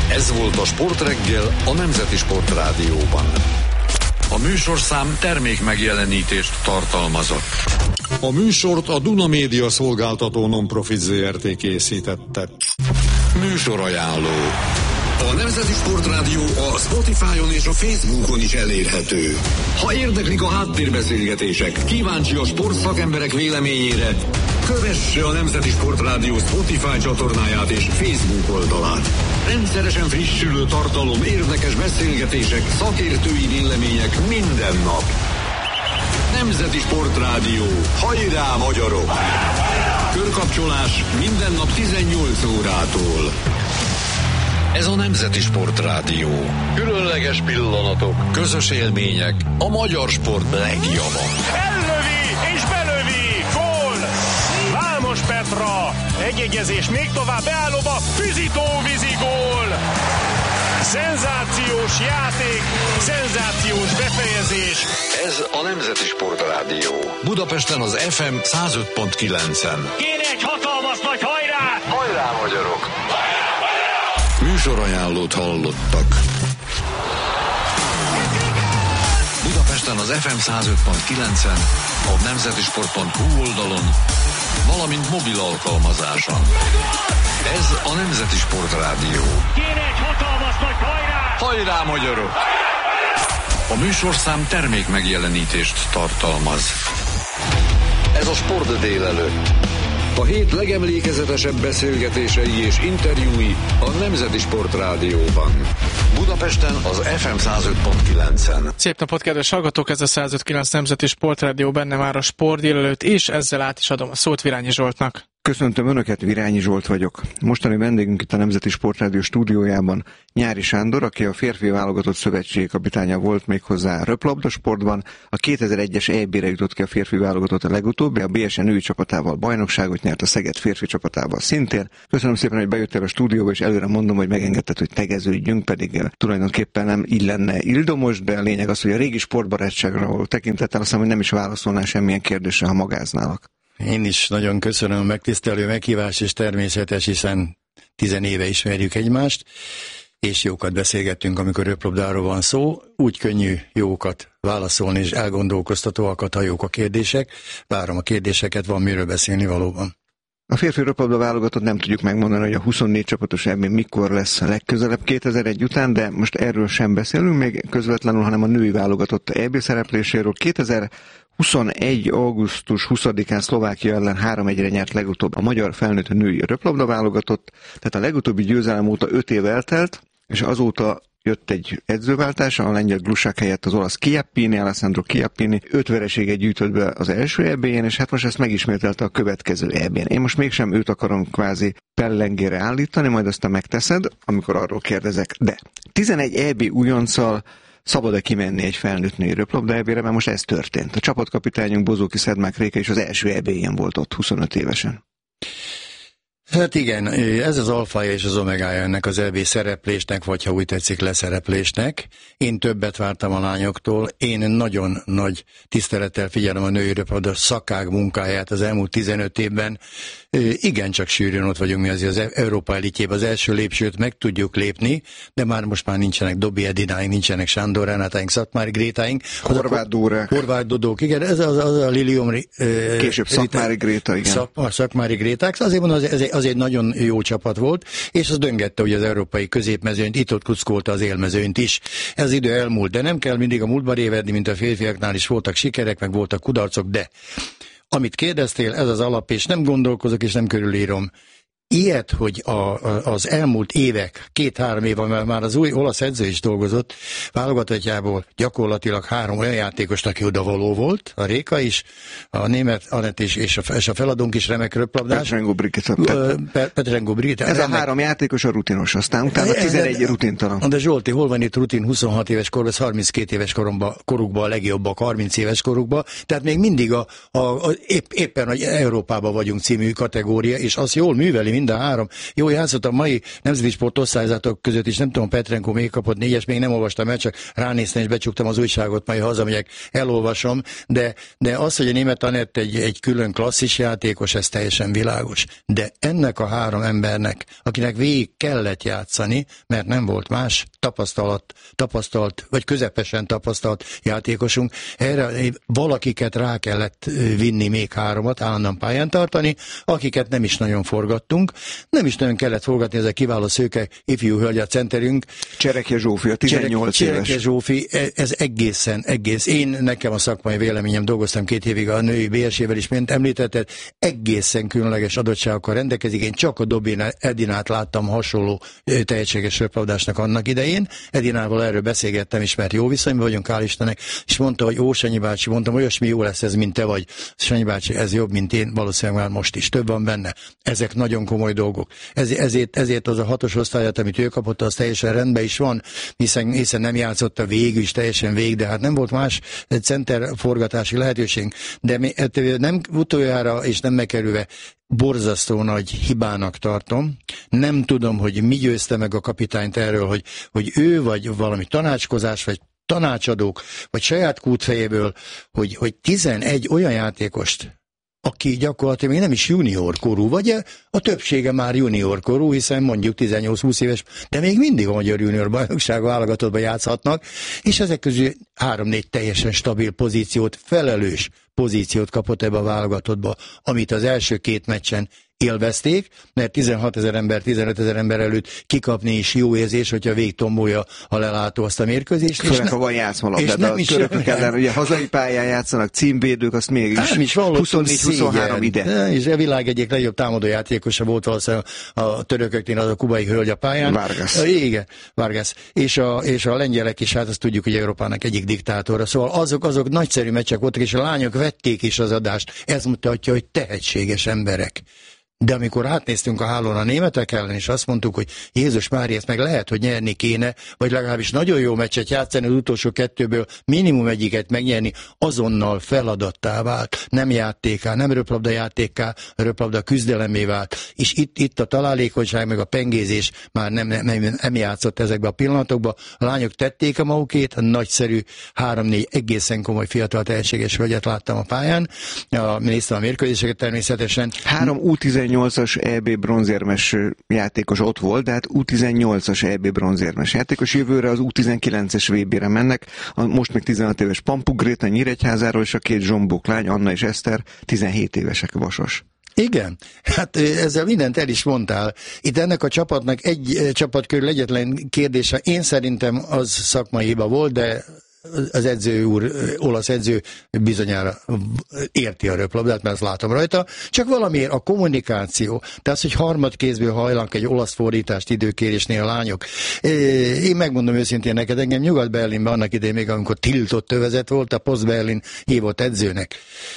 Ez volt a Sportreggel a Nemzeti Sportrádióban. A műsorszám termék megjelenítést tartalmazott. A műsort a Duna Média szolgáltató non-profit Zrt. Készítette. Műsorajánló. A Nemzeti Sportrádió a Spotify-on és a Facebookon is elérhető. Ha érdeklik a háttérbeszélgetések, kíváncsi a sportszakemberek véleményére, kövesse a Nemzeti Sportrádió Spotify csatornáját és Facebook oldalát. Rendszeresen frissülő tartalom, érdekes beszélgetések, szakértői vélemények minden nap. Nemzeti Sportrádió. Hajrá, magyarok! Körkapcsolás minden nap 18 órától. Ez a Nemzeti Sportrádió. Különleges pillanatok, közös élmények, a magyar sport legjava. Ellövi és belövi! Gól! Vámos Petra! Egyegyezés még tovább beállóba, Füzitó-vízi gól! Szenzációs játék, szenzációs befejezés. Ez a Nemzeti Sportrádió. Budapesten az FM 105.9-en. Kéne egy hatalmas nagy hajrá! Hajrá, magyarok! Műsorajánlót hallottak. Budapesten az FM 105.9-en, a nemzetisport.hu oldalon, valamint mobil alkalmazáson. Ez a Nemzeti Sportrádió. Kéne egy hatalmas nagy hajrá! Hajrá, magyarok! A műsorszám termék megjelenítést tartalmaz. Ez a Sport délelőtt. A hét legemlékezetesebb beszélgetései és interjúi a Nemzeti Sportrádióban. Budapesten az FM 105.9-en. Szép napot, kedves hallgatók! Ez a 105.9 Nemzeti Sportrádió, benne már a Sport délelőtt, és ezzel át is adom a szót Virányi Zsoltnak. Köszöntöm Önöket, Virányi Zsolt vagyok. Mostani vendégünk itt a Nemzeti Sportrádió stúdiójában Nyári Sándor, aki a férfi válogatott szövetség kapitánya volt méghozzá röplabdasportban. A 2001-es EB-re jutott ki a férfi válogatott a legutóbbi, a BSN női csapatával bajnokságot nyert, a Szeged férfi csapatával szintén. Köszönöm szépen, hogy bejöttél a stúdióba, és előre mondom, hogy megengedted, hogy tegeződjünk, pedig tulajdonképpen nem illenne ildomos, de a lényeg az, hogy a régi sportbarátságra tekintettel, azt hiszem, hogy nem is válaszolnál semmilyen kérdésre, ha magáználak. Én is nagyon köszönöm a megtisztelő meghívást, és természetes, hiszen 10 éve ismerjük egymást, és jókat beszélgettünk, amikor röplabdáról van szó. Úgy könnyű jókat válaszolni, és elgondolkoztatóakat, ha jók a kérdések. Várom a kérdéseket, van miről beszélni valóban. A férfi röplabda válogatott nem tudjuk megmondani, hogy a 24 csapatos EB-n mikor lesz legközelebb 2001 után, de most erről sem beszélünk még közvetlenül, hanem a női válogatott EB szerepléséről. 2021. augusztus 20-án Szlovákia ellen 3-1-re nyert legutóbb a magyar felnőtt női röplabda válogatott, tehát a legutóbbi győzelem óta 5 év eltelt, és azóta jött egy edzőváltás, a lengyel Glusák helyett az olasz Chiappini, Alessandro Chiappini 5 vereséget gyűjtött be az első EB-n, és hát most ezt megismételte a következő EB-n. Én most mégsem őt akarom kvázi pellengére állítani, majd aztán megteszed, amikor arról kérdezek. De 11 EB újonccal szabad-e kimenni egy felnőtt női röplabda EB-re, mert most ez történt. A csapatkapitányunk Bozóki Szedmák Réka is az első EB-jén volt ott 25 évesen. Hát igen, ez az alfája és az omegája ennek az EB szereplésnek, vagy ha úgy tetszik, leszereplésnek. Én többet vártam a lányoktól, én nagyon nagy tisztelettel figyelem a női röplabda szakág munkáját az elmúlt 15 évben. Igencsak sűrűn ott vagyunk mi az Európa elitjében, az első lépcsőt meg tudjuk lépni, de most már nincsenek Dobi Edináink, nincsenek Sándor Renátáink, Szatmári Grétáink. Horváth Dórák. Horváth Dodók, igen, ez az a Lilium. Később Szatmári Gréta, igen. Szatmári Gréták, azért mondom, az egy nagyon jó csapat volt, és az döngette, hogy az európai középmezőnyt, itt-ott kuckolta az élmezőnyt is. Ez idő elmúlt, de nem kell mindig a múltba révedni, mint a férfiaknál is voltak sikerek, meg voltak kudarcok, de amit kérdeztél, ez az alap, és nem gondolkozok, és nem körülírom. Ilyet, hogy az elmúlt évek, 2-3 éve már az új olasz edző is dolgozott, válogatottjából gyakorlatilag 3 olyan játékos, aki odavaló volt, a Réka is, a német Anett is, és a feladónk is remek röplabdás. Petrengo Brigitte. Ez a 3 játékos a rutinos, aztán utána 11 rutintalan. De Zsolti, hol van itt rutin 26 éves korban, 32 éves korukban, a legjobbak 30 éves korukban, tehát még mindig éppen, hogy Európában vagyunk című kategória, és azt jól műveli mind a 3. Jó, játszott a mai nemzeti sport osztályzatok között is, nem tudom, Petrenko még kapott 4-es, még nem olvastam el, csak ránéztem és becsuktam az újságot, majd hazamegyek, elolvasom, de az, hogy a német Anett egy külön klasszis játékos, ez teljesen világos. De ennek a 3 embernek, akinek végig kellett játszani, mert nem volt más tapasztalt, vagy közepesen tapasztalt játékosunk, erre valakiket rá kellett vinni, még 3-at, állandóan pályán tartani, akiket nem is nagyon forgattunk, nem is nagyon kellett forgatni, ez a kiváló szőke ifjú hölgy a centerünk. Cserekje Zsófi, a 18 éves. Cserekje Zsófi, ez egész. Nekem a szakmai véleményem, dolgoztam 2 évig a női BS-ével is, mint említetted, egészen különleges adottságokkal rendelkezik. Én csak a Dobin Edinát láttam hasonló tehetséges röplabdásnak annak idején. Edinával erről beszélgettem is, mert jó viszonyban vagyunk, hál' Istennek, és mondta, hogy ó, Sanyi bácsi, mondtam, olyasmi jó lesz ez, mint te vagy. Sanyi bácsi, ez jobb, mint én, valószínűleg már most is. Több van benne. Ezek nagyon komoly dolgok. Ezért az a 6-os osztályat, amit ő kapott, az teljesen rendben is van, hiszen nem játszott a végül is teljesen végig, de hát nem volt más center forgatási lehetőség. De nem utoljára és nem megkerülve borzasztó nagy hibának tartom. Nem tudom, hogy mi győzte meg a kapitányt erről, hogy ő vagy valami tanácskozás, vagy tanácsadók, vagy saját kútfejéből, hogy 11 olyan játékost, aki gyakorlatilag még nem is junior korú, vagy a többsége már junior korú, hiszen mondjuk 18-20 éves, de még mindig a magyar junior bajnokság válogatottban játszhatnak, és ezek közül 3-4 teljesen stabil pozíciót, felelős pozíciót kapott ebbe a válogatottba, amit az első 2 meccsen élvezték, mert 16 000 ember, 15 000 ember előtt kikapni is jó érzés, hogyha végigtombolja a lelátó azt a mérkőzést. Főleg, ha van játszmalabda, de a törökök ellen, ugye hazai pályán játszanak, címvédők, azt mégis 24-23 ide. És a világ egyik legjobb támadójátékosa volt valószínűleg a törököknél, az a kubai hölgy a pályán. Vargas. Igen, Vargas. És a lengyelek is, hát azt tudjuk, hogy Európának egyik diktátora. Szóval azok nagyszerű meccsek voltak, és a lányok vették is az adást. Ez mutatja, hogy tehetséges emberek. De amikor átnéztünk a hálón a németek ellen, és azt mondtuk, hogy Jézus Mária, ezt meg lehet, hogy nyerni kéne, vagy legalábbis nagyon jó meccset játszani, az utolsó 2-ből minimum egyiket megnyerni, azonnal feladattá vált. Nem játékká, nem röplabda játékká, röplabda küzdelemé vált. És itt a találékonyság, meg a pengézés már nem játszott ezekbe a pillanatokba. A lányok tették a magukét, a nagyszerű 3-4 egészen komoly fiatal tehetséges hölgyet láttam a pályán. Néztem a mérkőzéseket természetesen. 3 U18-as EB bronzérmes játékos ott volt, de hát U18-as EB bronzérmes játékos. Jövőre az U19-es VB-re mennek, most még 16 éves Pampu Gréta Nyíregyházáról, és a 2 zsombók lány, Anna és Eszter, 17 évesek Vasas. Igen, hát ezzel mindent el is mondtál. Itt ennek a csapatnak egy csapat körül egyetlen kérdése, én szerintem az szakmai hiba volt, de az edző úr, olasz edző bizonyára érti a röplabdát, mert azt látom rajta, csak valamiért a kommunikáció, tehát hogy harmadkézből hajlanak egy olasz fordítást időkérésnél a lányok. Én megmondom őszintén neked, engem Nyugat-Berlinben annak idején még, amikor tiltott övezet volt, a Post-Berlin hívott edzőnek.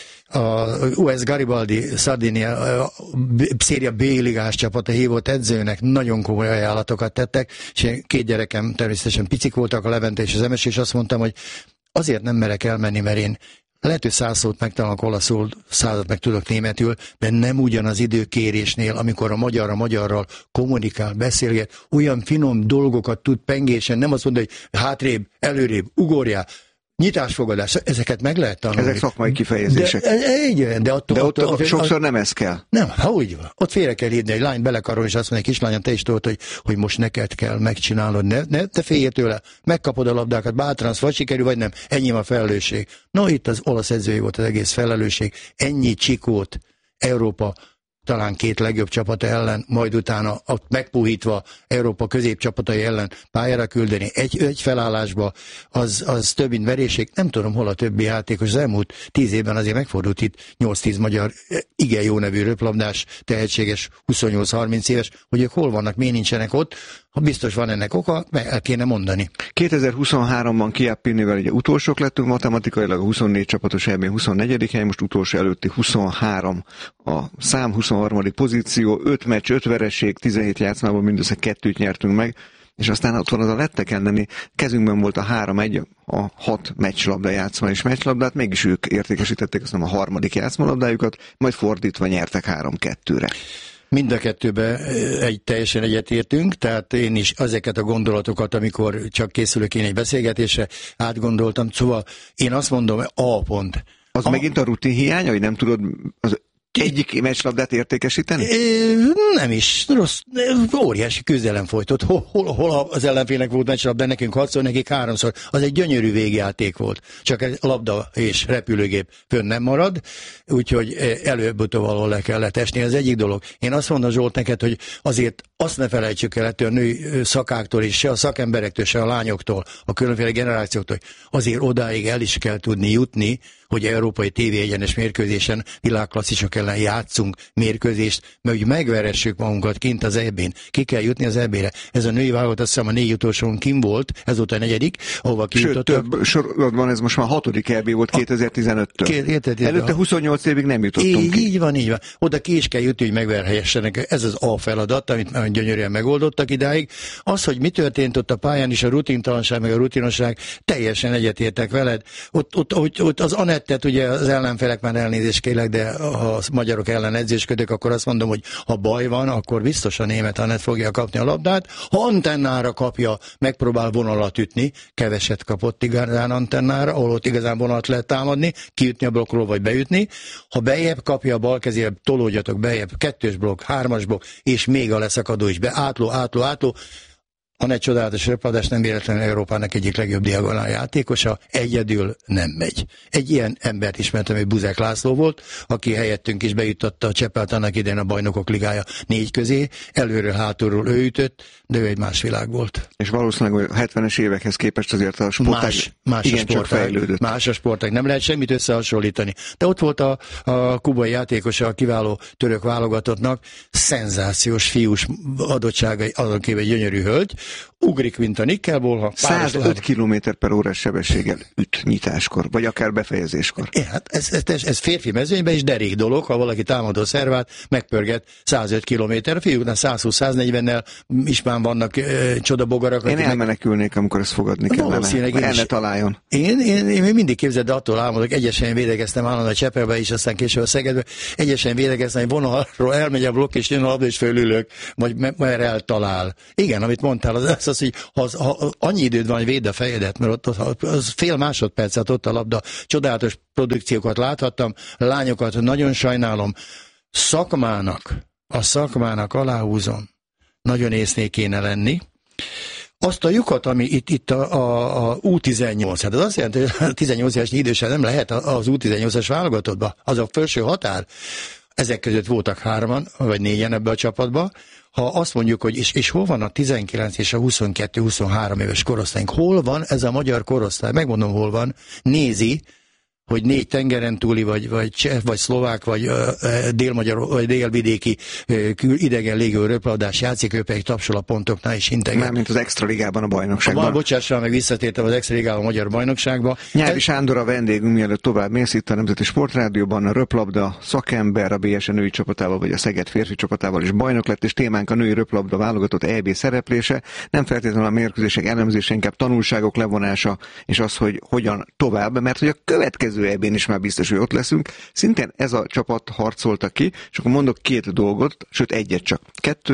A US Garibaldi Sardinia széria B-ligás csapata hívott edzőnek nagyon komoly ajánlatokat tettek, és 2 gyerekem természetesen picik voltak, a Levente és az Emes, és azt mondtam, hogy azért nem merek elmenni, mert én lehet, hogy 100 szót megtanulok olaszul, 100-at meg tudok németül, de nem ugyanaz időkérésnél, amikor a magyarral kommunikál, beszélget, olyan finom dolgokat tud pengésen, nem azt mondja, hogy hátrébb, előrébb, ugorjál, nyitásfogadás, ezeket meg lehet tanulni. Ezek szakmai kifejezések. De ott sokszor nem ez kell. Nem, úgy van. Ott félre kell hívni egy lány belekarol, és azt mondja, kislányom, te is tudod, hogy most neked kell megcsinálnod. Ne te félj tőle, megkapod a labdákat, bátran, vagy sikerül, vagy nem. Ennyi a felelősség. No, itt az olasz edzői volt az egész felelősség. Ennyi csikót Európa talán 2 legjobb csapata ellen, majd utána ott megpuhítva Európa középcsapatai ellen pályára küldeni egy felállásba, az több, mint veréség. Nem tudom, hol a többi játékos. Az elmúlt 10 évben azért megfordult itt 8-10 magyar igen jó nevű röplabdás, tehetséges, 28-30 éves, hogy ők hol vannak, miért nincsenek ott. Ha biztos van ennek oka, meg el kéne mondani. 2023-ban Chiappinivel ugye utolsók lettünk, matematikailag a 24 csapatos EB 24. hely, most utolsó előtti 23 a szám, 23. pozíció, 5 meccs, 5 vereség, 17 játszmában mindössze 2-t nyertünk meg, és aztán ott van az a lettek elleni, kezünkben volt a 3-1, a 6 meccslabda játszma és meccslabdát, mégis ők értékesítették azt nem a 3. játszmalabdájukat, majd fordítva nyertek 3-2-re. Mind a kettőben teljesen egyetértünk, tehát én is ezeket a gondolatokat, amikor csak készülök én egy beszélgetésre, átgondoltam. Szóval én azt mondom, A pont. Az megint a rutin hiány, hogy nem tudod az egyik meccslabdát értékesíteni? Nem is. Rossz, óriási küzdelem folytott. Hol az ellenfélnek volt meccslabda, nekünk 6-szor, nekik 3-szor. Az egy gyönyörű végjáték volt. Csak egy labda és repülőgép fönn nem marad, úgyhogy előbb-utóbb valahol le kellett esni. Az egyik dolog. Én azt mondom, Zsolt, neked, hogy azért azt ne felejtsük el ettől a női szakáktól és se a szakemberektől, se a lányoktól, a különféle generációktól, azért odáig el is kell tudni jutni, hogy európai tévéegyenes mérkőzésen világklasszisok ellen játszunk mérkőzést, mert hogy megveressük magunkat kint az EB-n. Ki kell jutni az EB-re. Ez a női válogatott, azt hiszem a 4 utolsón kim volt, ezóta a 4., ahova kijutottak. Sőt, több sorozatban ez most már 6. EB volt 2015-től. Előtte 28 évig nem jutottunk ki. Így van. Oda ki is kell jutni, hogy megverhessenek. Ez az A feladat, amit gyönyörűen megoldottak idáig. Az, hogy mi történt ott a pályán is, a rutintalanság, meg a rutinosság, teljesen egyetértek veled. Ott az Anettet, ugye az ellenfelek, már elnézést kérlek, de ha a magyarok ellen edzésködök, akkor azt mondom, hogy ha baj van, akkor biztos a német Anett fogja kapni a labdát. Ha antennára kapja, megpróbál vonalat ütni, keveset kapott igazán antennára, ahol ott igazán vonalat lehet támadni, kiütni a blokkról, vagy beütni. Ha bejebb kapja a bal kezére, tolódjatok bejebb, 2-es blokk, 3-as blokk, és még a leszakadó is be, átló. Anett csodálatos röpladás, nem véletlenül Európának egyik legjobb diagonál játékosa, egyedül nem megy. Egy ilyen embert ismertem, hogy Buzek László volt, aki helyettünk is bejuttatta a Csepelt annak idején a Bajnokok Ligája 4 közé, előről, hátulról ő ütött, de ő egy más világ volt. És valószínűleg a 70-es évekhez képest azért a sportág igencsak fejlődött. Más a sportág, nem lehet semmit összehasonlítani. De ott volt a kubai játékosa a kiváló török válogatottnak, szenzációs fiús adottságai, azonképp egy gyönyörű hölgy, ugrik, mint a nikkelból. 105 km/h sebességgel üt nyitáskor, vagy akár befejezéskor. Hát ez férfi mezőnyben is derék dolog, ha valaki támadó szervát megpörget 105 km, a fiúknál 120-140-nel is már vannak csodabogarak. Én elmenekülnék, amikor ezt fogadni kellene. El ne találjon. Én mindig képzeld, de attól álmodok, egyesen védegeztem állandóan a Csepelbe is, aztán később a Szegedbe, egyesen védegeztem, hogy vonalról elmegy a blokk, és jön a labda, és fölülök, vagy merre eltalál. Igen, amit mondtál, az, hogy ha annyi időd van, hogy védd a fejedet, mert ott az fél másodpercet ott a labda, csodálatos produkciókat láthattam, lányokat nagyon sajnálom, a szakmának aláhúzom, nagyon észnél kéne lenni. Azt a lyukat, ami itt a U18, hát az azt jelenti, hogy a 18 éves idősen nem lehet az U18-as válogatottba, az a felső határ. Ezek között voltak 3-an, vagy 4-en ebbe a csapatba. Ha azt mondjuk, hogy és hol van a 19 és a 22-23 éves korosztályunk, hol van ez a magyar korosztály? Megmondom, hol van. Nézi, hogy 4 tengeren túli, vagy szlovák, vagy délmagyar, vagy délvidéki idegen légő röpladás játszik, ő pedig tapsol a pontoknál is integet. Mármint az Extraligában a bajnokságban. Bocsással, meg visszatértem az Extraligában a magyar bajnokságba. Nyári Sándor a vendégünk, mielőtt tovább mész itt a Nemzeti Sportrádióban, a röplabda szakember, a BSN női csapatával, vagy a Szeged férfi csapatával is bajnok lett, és témánk a női röplabda válogatott EB szereplése. Nem feltétlenül a mérkőzések elemzése, inkább tanulságok levonása, és az, hogy hogyan tovább, mert hogy a következő EB-n is már biztos, hogy ott leszünk. Szintén ez a csapat harcolta ki, és akkor mondok 2 dolgot, sőt egyet csak.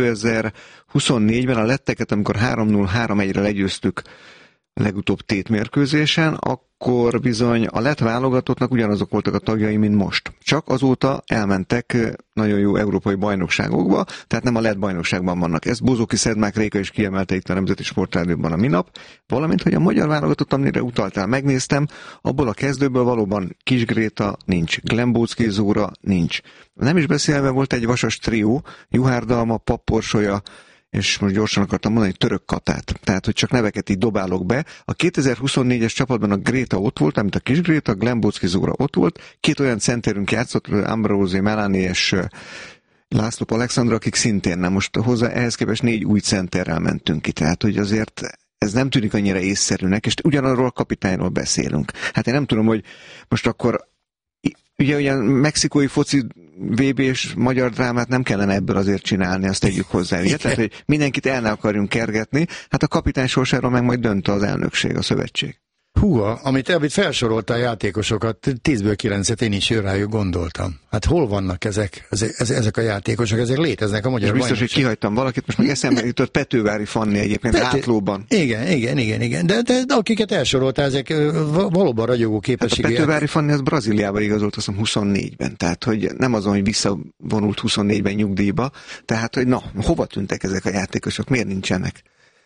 2024-ben a letteket, amikor 3-0, 3-1-re legyőztük a legutóbb tétmérkőzésen, akkor bizony a lett válogatottnak ugyanazok voltak a tagjai, mint most. Csak azóta elmentek nagyon jó európai bajnokságokba, tehát nem a lett bajnokságban vannak. Ezt Bozoki Szedmák Réka is kiemelte itt a Nemzeti Sportrádióban a minap, valamint, hogy a magyar válogatott, amire utaltál, megnéztem, abból a kezdőből valóban Kis Gréta nincs, Glembóczky Zóra nincs. Nem is beszélve volt egy vasas trió, Juhár Dalma, Papporsolya, és most gyorsan akartam mondani, Török Katát. Tehát, hogy csak neveket így dobálok be. A 2024-es csapatban a Gréta ott volt, amit a Kis Gréta, Glembóczky Zóra ott volt. 2 olyan centerünk játszott, Ambrózi Melani és László Alexandra, akik szintén nem. Most hozzá ehhez képest 4 új centerrel mentünk ki. Tehát, hogy azért ez nem tűnik annyira észszerűnek, és ugyanarról a kapitányról beszélünk. Hát én nem tudom, hogy most akkor ugye olyan mexikói foci VB és magyar drámát nem kellene ebből azért csinálni, azt tegyük hozzá. Ugye? Tehát, hogy mindenkit el ne akarjunk kergetni, hát a kapitány sorsáról meg majd dönt az elnökség, a szövetség. Húha, amit felsorolta a játékosokat, 10-ből 9-et én is rájuk gondoltam. Hát hol vannak ezek a játékosok? Ezek léteznek a magyar biztos, hogy kihagytam valakit, most meg eszembe jutott Petővári Fanni egyébként, Átlóban. Igen. De akiket elsorolta, ezek valóban ragyogó képességű. Hát a Petővári Fanni az Brazíliába igazolt, azt hiszem 24-ben, tehát hogy nem azon, hogy visszavonult 24-ben nyugdíjba, tehát hogy na, hova tűntek ezek a játékosok, miért nincsenek?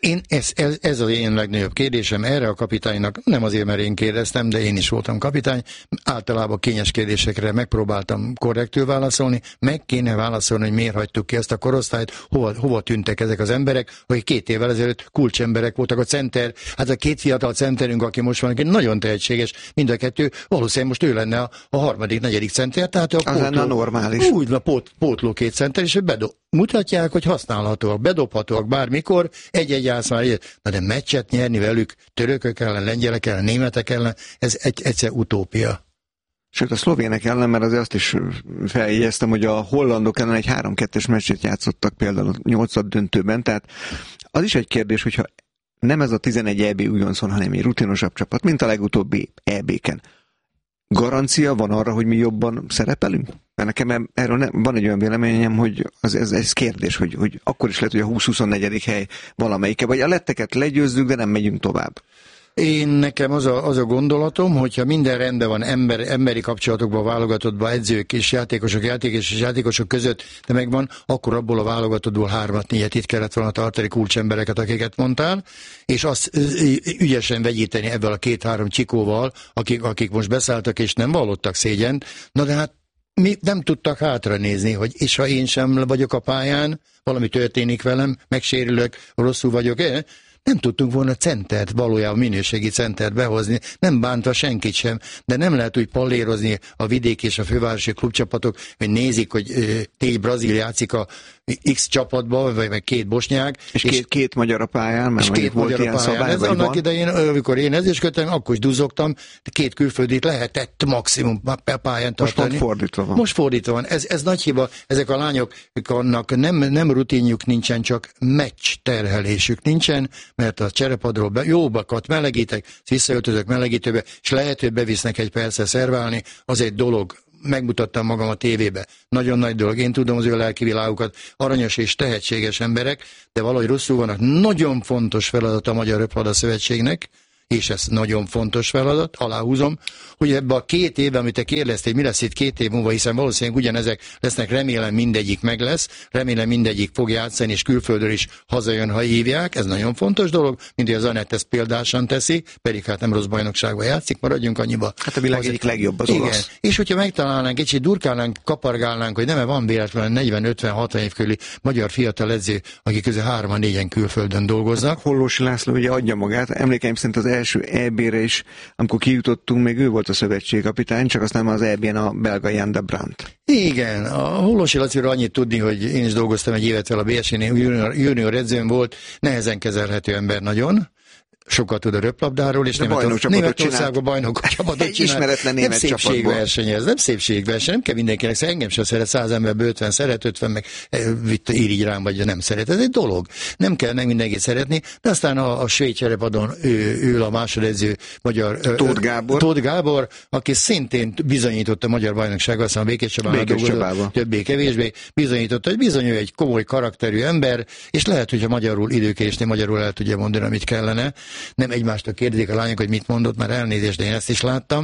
Ez az én legnagyobb kérdésem erre a kapitánynak, nem azért, mert én kérdeztem, de én is voltam kapitány, általában kényes kérdésekre megpróbáltam korrektül válaszolni, meg kéne válaszolni, hogy miért hagytuk ki ezt a korosztályt, hova tűntek ezek az emberek, hogy 2 évvel ezelőtt kulcsemberek voltak a center, hát a 2 fiatal centerünk, aki most van, aki nagyon tehetséges, mind a 2, valószínűleg most ő lenne a 3., 4. center, tehát az lenne normális. Úgy, a pótló 2 center, és mutatják, hogy használhatóak, bedobhatóak bármikor, egy már ilyet. Na de meccset nyerni velük törökök ellen, lengyelek ellen, németek ellen, ez egyszer utópia. Sőt, a szlovének ellen, mert azért azt is feljegyeztem, hogy a hollandok ellen egy 3-2-es meccset játszottak például a 8. döntőben, tehát az is egy kérdés, hogyha nem ez a 11 EB újoncon, hanem egy rutinosabb csapat, mint a legutóbbi EB-ken. Garancia van arra, hogy mi jobban szerepelünk? Mert nekem erről van egy olyan véleményem, hogy ez kérdés, hogy akkor is lehet, hogy a 20-24. hely valamelyike, vagy a letteket legyőzzük, de nem megyünk tovább. Nekem az a gondolatom, hogyha minden rendben van emberi kapcsolatokban, válogatottban, edzők és játékosok között, de megvan, akkor abból a válogatottból 3-4 itt kellett volna tartani kulcsembereket, akiket mondtál, és azt ügyesen vegyíteni ebből a 2-3 csikóval, akik most beszálltak és nem vallottak szégyent. Na de hát mi nem tudtak hátranézni, hogy és ha én sem vagyok a pályán, valami történik velem, megsérülök, rosszul vagyok, nem tudtunk volna centert, valójában minőségi centert behozni, nem bántva senkit sem, de nem lehet úgy pallérozni a vidéki és a fővárosi klubcsapatok, hogy nézik, hogy 4 brazil játszik a X csapatba, vagy meg 2 bosnyák. És két magyar a pályán, mert és 2 volt magyar ilyen a pályán. szabály, Ez annak idején, amikor én ezüstködtem, akkor is duzogtam, 2 külföldit lehetett maximum pályán tartani. Most fordítva van. Ez nagy hiba. Ezek a lányoknak nem rutinjuk nincsen, csak meccs terhelésük nincsen, mert a cserepadról jóbakat melegítek, visszaöltözök melegítőbe, és lehet, hogy bevisznek egy percre szerválni, az egy dolog. Megmutattam magam a tévébe. Nagyon nagy dolog. Én tudom az ő lelki világukat, aranyos és tehetséges emberek, de valahogy rosszul vannak. Nagyon fontos feladat a Magyar Röplabda Szövetségnek, és ez nagyon fontos feladat, aláhúzom, hogy ebbe a 2 évben, amit te kérdeztél, mi lesz itt 2 év múlva, hiszen valószínűleg ugyanezek lesznek, remélem mindegyik meg lesz, remélem mindegyik fog játszani, és külföldről is hazajön, ha hívják, ez nagyon fontos dolog, mint hogy az Anett ezt példásan teszi, pedig hát nem rossz bajnokságban játszik, maradjunk annyiba. Hát a világ egyik legjobb az igen. olasz. És hogyha megtalálnánk, kicsit durkálnánk, kapargálnánk, hogy nem van véletlenül 40-50-60 év körüli magyar fiatal edző, akik közül 3-4 külföldön dolgoznak. Hát Hollósi László ugye adja magát, emlékeim szerint az első EB-re is, amikor kijutottunk, még ő volt a szövetségkapitány, csak aztán az EB-n a belga Jan de Brandt. Igen, a Hollósi Laciról annyit tudni, hogy én is dolgoztam egy évet vele a BSN junior edzőm volt, nehezen kezelhető ember nagyon, sokat tud a röplabdáról, és Németországban bajnokok csapatot csinál. Ismeretlen német nem szépségverseny ez, nem szépségverseny, nem kell mindenkinek, engem sem szeret, 100 emberből 50 szeret, 50 meg írj rám, vagy nem szeret. Ez egy dolog. Nem kell meg mindenkit szeretni, de aztán a svéd cserepadon ül a másodedző magyar Tóth Gábor, aki szintén bizonyította a magyar bajnoksággal, aztán a Békés Csabában többé-kevésbé bizonyította, hogy bizony ő egy komoly karakterű ember, és lehet, hogyha magyarul időkésni, magyarul el tudja mondani, amit kellene. Nem egymástól kérdezik a lányok, hogy mit mondott, már elnézést, de én ezt is láttam.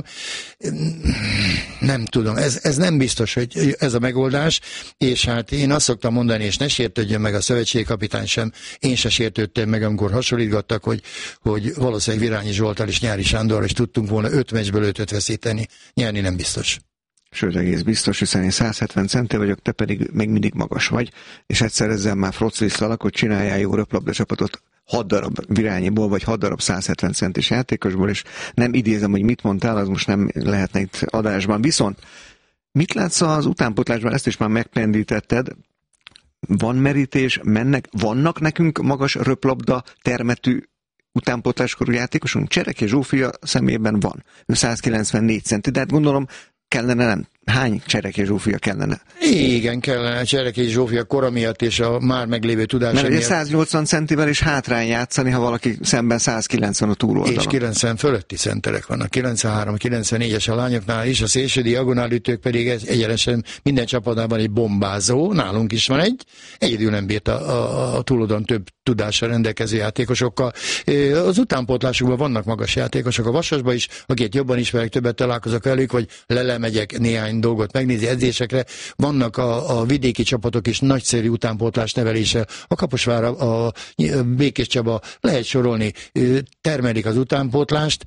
Nem tudom, ez nem biztos, hogy ez a megoldás, és hát én azt szoktam mondani, és ne sértődjön meg a szövetségkapitány sem, én se sértődtem meg, amikor hasonlítgattak, hogy valószínűleg Virányi Zsolttal és Nyári Sándorral is tudtunk volna 5 meccsből 5-öt veszíteni. Nyerni nem biztos. Sőt, egész biztos, hiszen én 170 centi vagyok, te pedig még mindig magas vagy, és egyszer ezzel már froclisztalak, hogy csináljál jó röplabda csapatot 6 darab Virányiból, vagy 6 darab 170 centis játékosból, és nem idézem, hogy mit mondtál, az most nem lehetne itt adásban. Viszont mit látsz az utánpótlásban, ezt is már megpendítetted, van merítés, vannak nekünk magas röplabda termetű utánpótláskorú játékosunk? Csereki Zsófia szemében van. Ő 194 centi, de hát gondolom kellene nem hány Csereki Zsófia kellene? Igen, kellene Csereki Zsófia kora miatt és a már meglévő tudása miatt. Mert ugye 180 centivel is hátrány játszani, ha valaki szemben 190 a túloldalon. És 90 fölötti centerek vannak, 93, 94-es a lányoknál is, a szélső diagonálütők pedig egyenesen minden csapatában egy bombázó, nálunk is van egyedül nem bírt a túloldalon több tudással rendelkező játékosokkal. Az utánpótlásukban vannak magas játékosok, a Vasasban is, akiket jobban ismerek, többet találkozok velük, vagy lelemegyek néhány dolgot megnézni edzésekre. Vannak a vidéki csapatok is nagyszerű utánpótlás neveléssel. A Kaposvár, a Békés Csaba, lehet sorolni, termelik az utánpótlást.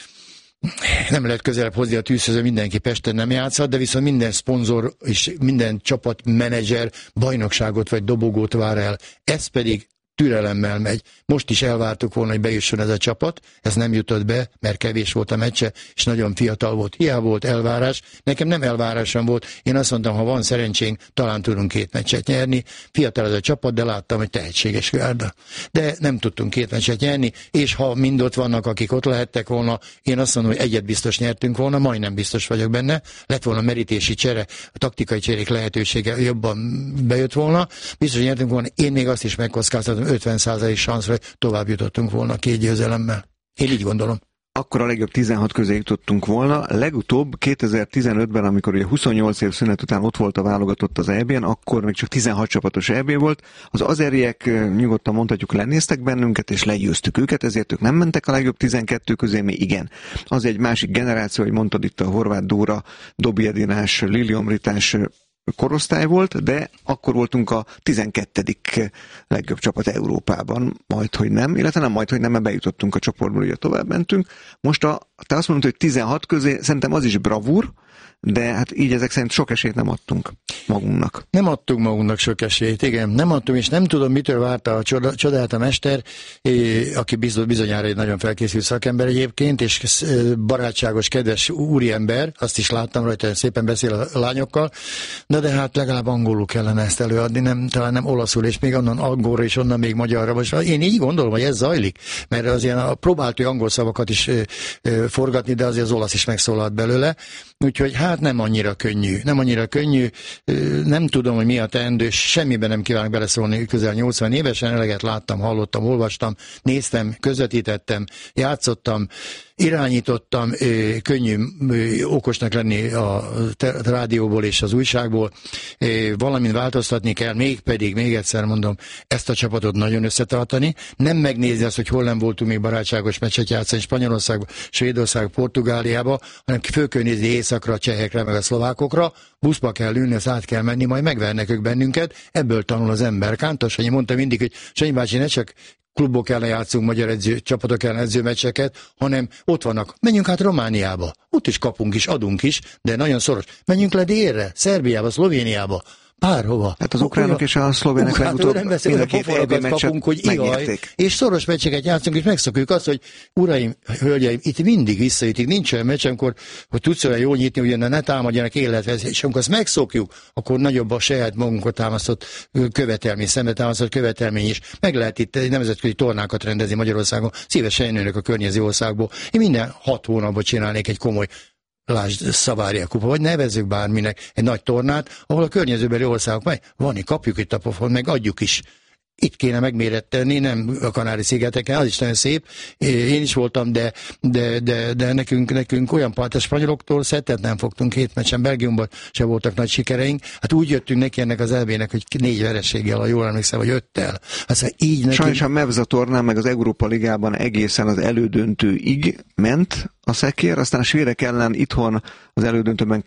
Nem lehet közelebb hozni a tűzhöz, mindenki Pesten nem játszhat, de viszont minden szponzor és minden csapatmenedzser bajnokságot vagy dobogót vár el. Ez pedig türelemmel megy. Most is elvártuk volna, hogy bejusson ez a csapat, ez nem jutott be, mert kevés volt a meccse, és nagyon fiatal volt. Hiába volt elvárás, nekem nem elvárásom volt, én azt mondtam, ha van szerencsénk, talán tudunk 2 meccset nyerni. Fiatal ez a csapat, de láttam, hogy tehetséges gárda. De nem tudtunk 2 meccset nyerni, és ha mind ott vannak, akik ott lehettek volna, én azt mondom, hogy egyet biztos nyertünk volna, majdnem biztos vagyok benne, lett volna merítési csere, a taktikai cserék lehetősége jobban bejött volna, biztos nyertünk volna, én még azt is megkockáztatom, 50% szanszra, hogy tovább jutottunk volna 2 győzelemmel. Én így gondolom. Akkor a legjobb 16 közé jutottunk volna. Legutóbb 2015-ben, amikor ugye 28 év szünet után ott volt a válogatott az EB-n, akkor még csak 16 csapatos EB volt. Az azeriek nyugodtan mondhatjuk lenéztek bennünket, és legyőztük őket, ezért ők nem mentek a legjobb 12 közé, mi igen. Az egy másik generáció, hogy mondtad itt a Horváth Dóra, Dobi Edinás, Lili Omritás korosztály volt, de akkor voltunk a 12. legjobb csapat Európában, majdhogy nem, illetve nem majdhogy nem, mert bejutottunk a csoportból, ugye tovább mentünk. Most te azt mondod, hogy 16 közé, szerintem az is bravúr, de hát így ezek szerint sok esélyt nem adtunk magunknak. Nem adtunk magunknak sok esélyt, igen. Nem adtunk, és nem tudom, mitől várta a csodát a mester, aki bizonyára egy nagyon felkészült szakember egyébként, és barátságos, kedves úriember, azt is láttam rajta, szépen beszél a lányokkal, de hát legalább angolul kellene ezt előadni, talán nem olaszul, és még onnan angolra, és onnan még magyarra. Most én így gondolom, hogy ez zajlik, mert azért próbált ő angol szavakat is forgatni, de azért az olasz is megszólalt belőle, úgyhogy hát nem annyira könnyű, nem tudom, hogy mi a teendő, semmiben nem kívánok beleszólni, közel 80 évesen, eleget láttam, hallottam, olvastam, néztem, közvetítettem, játszottam, irányítottam, könnyű okosnak lenni a rádióból és az újságból, valamint változtatni kell, még egyszer mondom, ezt a csapatot nagyon összetartani, nem megnézni azt, hogy hol nem voltunk még barátságos meccset játszani Spanyolországba, Svédországba, Portugáliába, hanem föl kell nézni északra, a csehekre, meg a szlovákokra, buszba kell ülni, azt át kell menni, majd megvernek ők bennünket, ebből tanul az ember. Kántor Sanyi mondta mindig, hogy Sanyi bácsi, ne csak klubok ellen játszunk, magyar csapatok ellen edzőmeccseket, hanem ott vannak. Menjünk át Romániába. Ott is kapunk is, adunk is, de nagyon szoros. Menjünk le délre, Szerbiába, Szlovéniába. Bárhova. Hát az ukránok és a szlovének legutóbb mind a két EB meccset kapunk, hogy igaj, és szoros meccseket játszunk, és megszokjuk azt, hogy uraim, hölgyeim, itt mindig visszaütik, nincs olyan meccs, amikor hogy tudsz olyan jól nyitni, hogy ne támadjanak életveszély, és amikor azt megszokjuk, akkor nagyobb a saját magunkat támasztott követelmény, szembe támasztott követelmény is. Meg lehet itt nemzetközi tornákat rendezni Magyarországon, szívesen jönnek a környező országból. Én minden 6 hónapban csinálnék egy komoly, lásd, Szavária kupa, vagy nevezzük bárminek egy nagy tornát, ahol a környezőbeli országok kapjuk itt a pofon, meg adjuk is. Itt kéne megméretteni, nem a Kanári-szigeteken, az is nagyon szép. Én is voltam, de nekünk olyan part, a spanyoloktól szettet nem fogtunk 7 meccsen, Belgiumban se voltak nagy sikereink. Hát úgy jöttünk neki ennek az EB-nek, hogy 4 vereséggel, ha jól emlékszem, vagy 5-tel. Hát, így nekünk... Sajnos a Mevza tornán, meg az Európa Ligában egészen az elődöntőig ment a szekér, aztán a svédek ellen itthon az elődöntőben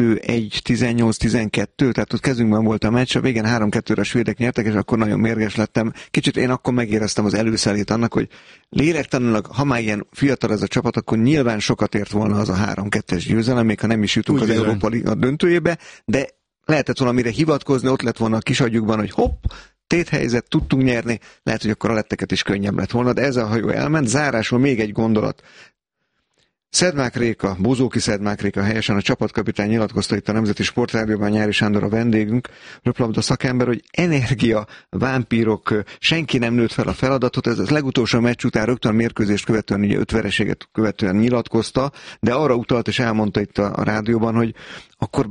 2-1-18-12, tehát ott kezünkben volt a meccs, a végén 3-2-re a svédek nyertek, és akkor nagyon mérges lettem. Kicsit én akkor megéreztem az előszelét annak, hogy lélektanulag, ha már ilyen fiatal ez a csapat, akkor nyilván sokat ért volna az a 3-2-es győzelem, még ha nem is jutunk az Európa Liga döntőjébe, de lehetett volna mire hivatkozni, ott lett volna a kis agyukban, hogy hopp, téthelyzet, tudtunk nyerni, lehet, hogy akkor a letteket is könnyebb lett volna, de ez a hajó elment. Zárásul még egy gondolat. Szedmák Réka, Bozóki Szedmák Réka helyesen, a csapatkapitány nyilatkozta itt a Nemzeti Sportrádióban, Nyári Sándor a vendégünk, röplabda szakember, hogy energia, vámpírok, senki nem nőtt fel a feladatot, ez az legutolsó meccs után rögtön a mérkőzést követően, ugye 5 vereséget követően nyilatkozta, de arra utalt és elmondta itt a rádióban, hogy akkor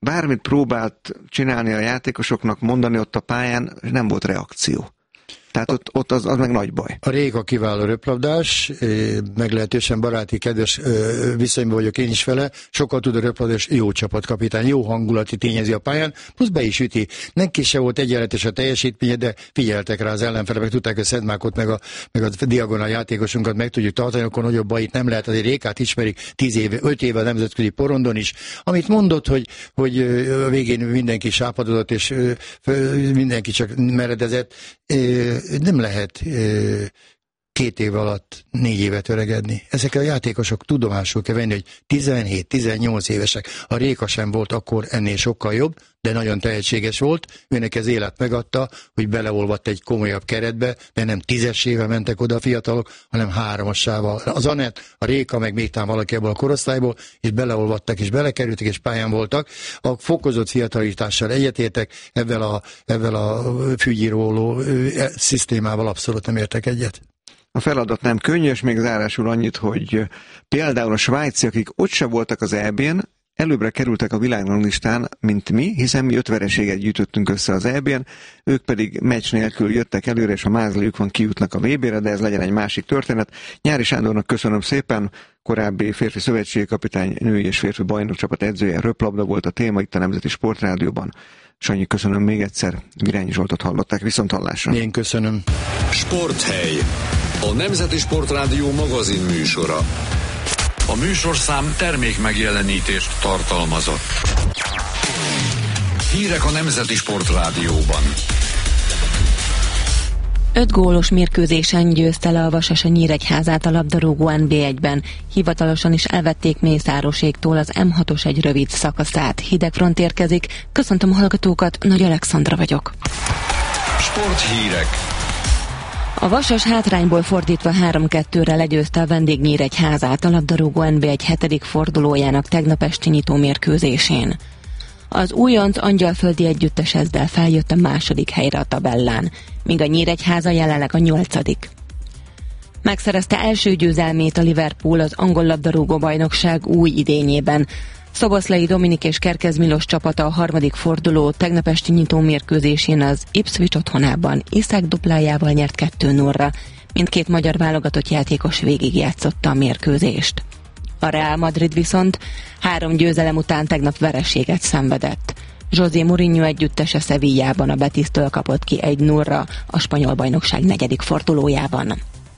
bármit próbált csinálni a játékosoknak, mondani ott a pályán, nem volt reakció. Tehát ott az meg nagy baj. A Réka kiváló röplabdás, meglehetősen baráti, kedves viszonyban vagyok én is vele, sokkal tud a röplabdás, jó csapatkapitány, jó hangulati tényező a pályán, plusz be is üti. Neki se volt egyenletes a teljesítménye, de figyeltek rá az ellenfele, meg tudták, hogy Szedmákot meg a diagonal játékosunkat meg tudjuk tartani, akkor nagyobb bajit nem lehet, azért Rékát ismerik 5 éve a nemzetközi porondon is. Amit mondott, hogy a végén mindenki sápadodott, és mindenki csak meredezett, nem lehet 2 év alatt 4 évet öregedni. Ezek a játékosok tudomásul kell venni, hogy 17-18 évesek. A Réka sem volt akkor ennél sokkal jobb, de nagyon tehetséges volt. Őnek ez élet megadta, hogy beleolvadt egy komolyabb keretbe, de nem 10-esével mentek oda a fiatalok, hanem 3-assával. Az Anett, a Réka, meg még talán valaki ebből a korosztályból, és beleolvattak, és belekerültek, és pályán voltak. A fokozott fiatalítással egyetértek, ezzel a fügyíróló szisztémával abszolút nem értek egyet. A feladat nem könnyű, és még zárásul annyit, hogy például a svájci, akik ott se voltak az EB-n, előbbre kerültek a világranglistán, mint mi, hiszen mi 5 vereséget gyűjtöttünk össze az EB-n, ők pedig meccs nélkül jöttek előre, és ha mázliuk van, kijutnak a VB-re, de ez legyen egy másik történet. Nyári Sándornak köszönöm szépen, korábbi férfi szövetségi kapitány, női és férfi bajnokcsapat edzője, röplabda volt a téma itt a Nemzeti Sportrádióban. Sanyi, köszönöm még egyszer, Virányi Zsoltot hallották, viszonthallásra. Én köszönöm. Sporthely, a Nemzeti Sportrádió magazin műsora. A műsorszám termék megjelenítést tartalmazott. Hírek a Nemzeti Sportrádióban. 5 gólos mérkőzésen győzte le a Vasas a Nyíregyházát a labdarúgó NB1-ben. Hivatalosan is elvették Mészároséktól az M6-os egy rövid szakaszát. Hidegfront érkezik. Köszöntöm a hallgatókat, Nagy Alexandra vagyok. Sporthírek. A Vasas hátrányból fordítva 3-2-re legyőzte a Vendégnyíregyházát a labdarúgó NB1 7. fordulójának tegnap esti nyitó mérkőzésén. Az újonc angyalföldi együttes ezzel feljött a 2. helyre a tabellán, míg a Nyíregyháza jelenleg a 8. Megszerezte első győzelmét a Liverpool az angol labdarúgó bajnokság új idényében. Szoboszlai Dominik és Kerkez Milos csapata a 3. forduló tegnap esti nyitó mérkőzésén az Ipswich otthonában Iszák duplájával nyert 2-0-ra. Mindkét magyar válogatott játékos végigjátszotta a mérkőzést. A Real Madrid viszont 3 győzelem után tegnap vereséget szenvedett. José Mourinho együttese Sevillában a Betisztől kapott ki 1-0-ra a spanyol bajnokság 4. fordulójában.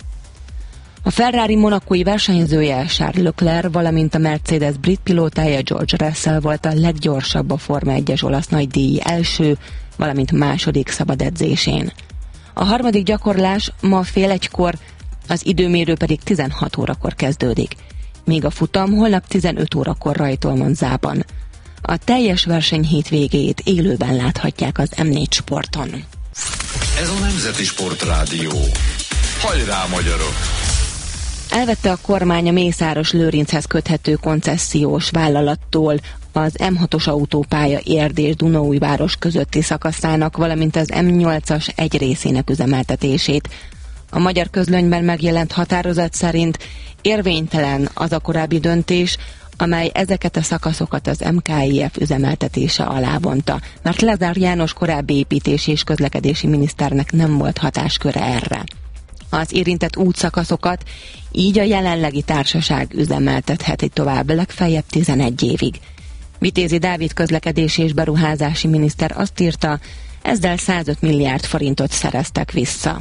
A Ferrari monakói versenyzője Charles Leclerc, valamint a Mercedes brit pilótája George Russell volt a leggyorsabb a Forma 1-es olasz nagydíj első, valamint 2. szabad edzésén. A 3. gyakorlás ma fél 1-kor, az időmérő pedig 16 órakor kezdődik, míg a futam holnap 15 órakor rajtol Monzában. A teljes verseny hétvégét élőben láthatják az M4 Sporton. Ez a Nemzeti Sportrádió. Hajrá, magyarok! Elvette a kormány a Mészáros Lőrinchez köthető koncessziós vállalattól az M6-os autópálya Érd és Dunaújváros közötti szakaszának, valamint az M8-as egy részének üzemeltetését. A Magyar Közlönyben megjelent határozat szerint érvénytelen az a korábbi döntés, amely ezeket a szakaszokat az MKIF üzemeltetése alá vonta, mert Lázár János korábbi építési és közlekedési miniszternek nem volt hatásköre erre. Az érintett útszakaszokat így a jelenlegi társaság üzemeltetheti tovább legfeljebb 11 évig. Vitézi Dávid közlekedési és beruházási miniszter azt írta, ezzel 105 milliárd forintot szereztek vissza.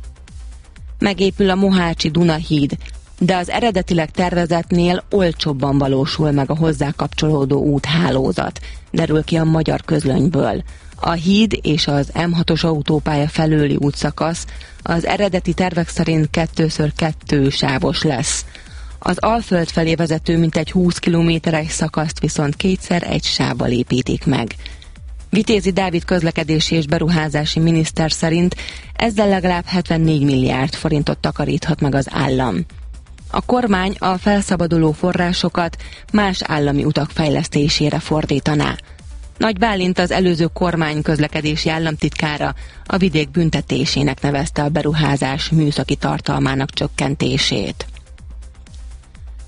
Megépül a Mohácsi Dunahíd, de az eredetileg tervezetnél olcsóbban valósul meg a hozzá kapcsolódó úthálózat, derül ki a Magyar Közlönyből. A híd és az M6-os autópálya felőli útszakasz az eredeti tervek szerint 2x2 sávos lesz. Az Alföld felé vezető mintegy 20 kilométeres szakaszt viszont 2x1 sávval építik meg. Vitézi Dávid közlekedési és beruházási miniszter szerint ezzel legalább 74 milliárd forintot takaríthat meg az állam. A kormány a felszabaduló forrásokat más állami utak fejlesztésére fordítaná. Nagy Bálint, az előző kormány közlekedési államtitkára a vidék büntetésének nevezte a beruházás műszaki tartalmának csökkentését.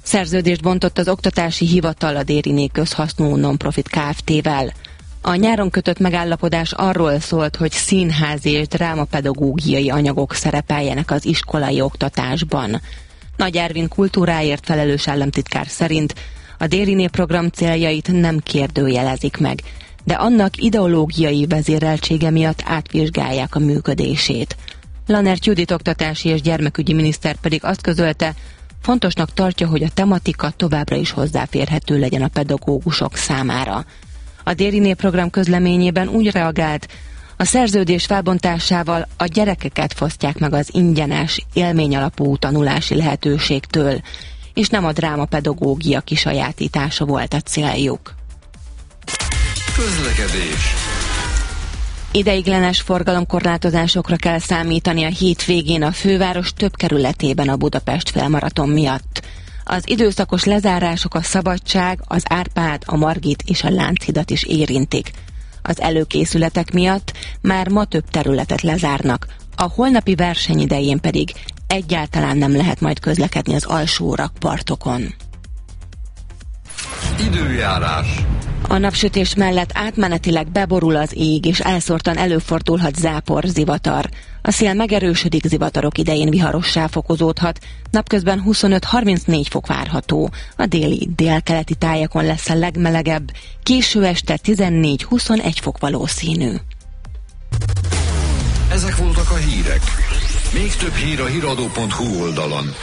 Szerződést bontott az Oktatási Hivatal a Dériné Közhasznú Nonprofit Kft-vel. A nyáron kötött megállapodás arról szólt, hogy színházi és drámapedagógiai anyagok szerepeljenek az iskolai oktatásban. Nagy Ervin kultúráért felelős államtitkár szerint a Dériné program céljait nem kérdőjelezik meg, de annak ideológiai vezéreltsége miatt átvizsgálják a működését. Lanert Judit oktatási és gyermekügyi miniszter pedig azt közölte, fontosnak tartja, hogy a tematika továbbra is hozzáférhető legyen a pedagógusok számára. A Dériné program közleményében úgy reagált, a szerződés felbontásával a gyerekeket fosztják meg az ingyenes, élményalapú tanulási lehetőségtől, és nem a drámapedagógia kisajátítása volt a céljuk. Közlekedés. Ideiglenes forgalomkorlátozásokra kell számítani a hétvégén a főváros több kerületében a Budapest félmaraton miatt. Az időszakos lezárások a Szabadság, az Árpád, a Margit és a Lánchidat is érintik. Az előkészületek miatt már ma több területet lezárnak, a holnapi verseny idején pedig egyáltalán nem lehet majd közlekedni az alsó rakpartokon. Időjárás. A napsütés mellett átmenetileg beborul az ég, és elszórtan előfordulhat zápor, zivatar. A szél megerősödik, zivatarok idején viharossá fokozódhat, napközben 25-34 fok várható. A déli, délkeleti tájakon lesz a legmelegebb, késő este 14-21 fok valószínű. Ezek voltak a hírek. Még több hír a hiradó.hu oldalon.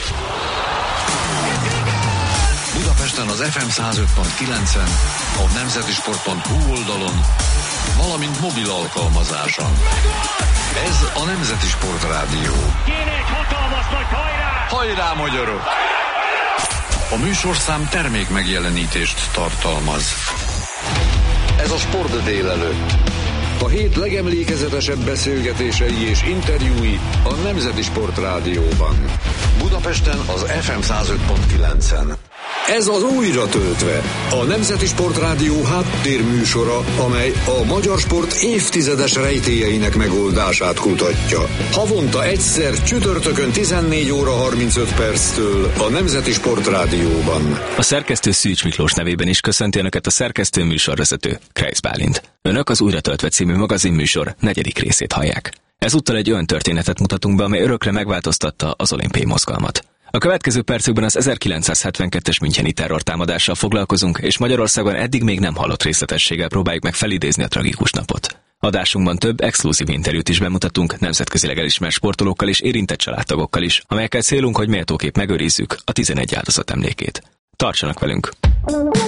Budapesten az FM 105.9-en, a nemzetisport.hu oldalon, valamint mobil alkalmazáson. Ez a Nemzeti Sport Rádió. Kéne egy hatalmas nagy hajrá! Hajrá, magyarok! A műsorszám termék megjelenítést tartalmaz. Ez a Sport délelőtt. A hét legemlékezetesebb beszélgetései és interjúi a Nemzeti Sport Rádióban. Budapesten az FM 105.9-en. Ez az Újra töltve, a Nemzeti Sport Rádió háttérműsora, amely a magyar sport évtizedes rejtélyeinek megoldását kutatja. Havonta egyszer csütörtökön 14 óra 35 perctől a Nemzeti Sport Rádióban. A szerkesztő Szűcs Miklós nevében is köszönti Önöket a szerkesztő műsorvezető, Kreisz Bálint. Önök az Újra töltve című magazinműsor 4. részét hallják. Ezúttal egy olyan történetet mutatunk be, amely örökre megváltoztatta az olimpiai mozgalmat. A következő percükben az 1972-es müncheni terrortámadással foglalkozunk, és Magyarországon eddig még nem hallott részletességgel próbáljuk meg felidézni a tragikus napot. Adásunkban több exkluzív interjút is bemutatunk nemzetközileg elismert sportolókkal és érintett családtagokkal is, amelyekkel célunk, hogy méltóképp megőrizzük a 11 áldozat emlékét. Tartsanak velünk!